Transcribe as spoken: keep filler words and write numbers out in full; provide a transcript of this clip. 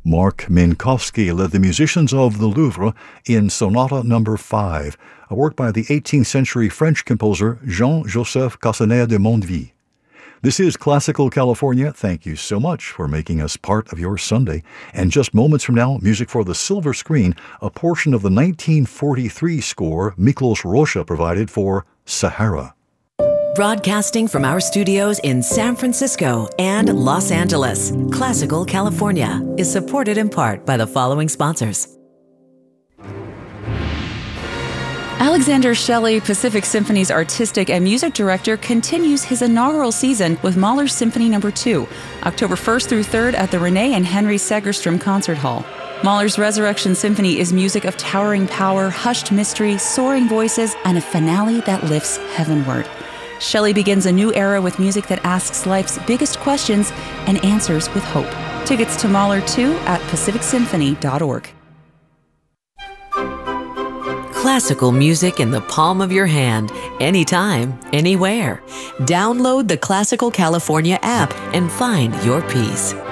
Mark Minkowski led the musicians of the Louvre in Sonata Number five, a work by the eighteenth century French composer Jean-Joseph Castaner de Mondeville. This is Classical California. Thank you so much for making us part of your Sunday. And just moments from now, music for the silver screen, a portion of the nineteen forty-three score Miklos Rocha provided for Sahara. Broadcasting from our studios in San Francisco and Los Angeles, Classical California is supported in part by the following sponsors. Alexander Shelley, Pacific Symphony's artistic and music director, continues his inaugural season with Mahler's Symphony Number two, October first through third at the Renee and Henry Segerstrom Concert Hall. Mahler's Resurrection Symphony is music of towering power, hushed mystery, soaring voices, and a finale that lifts heavenward. Shelley begins a new era with music that asks life's biggest questions and answers with hope. Tickets to Mahler two at pacific symphony dot org. Classical music in the palm of your hand, anytime, anywhere. Download the Classical California app and find your peace.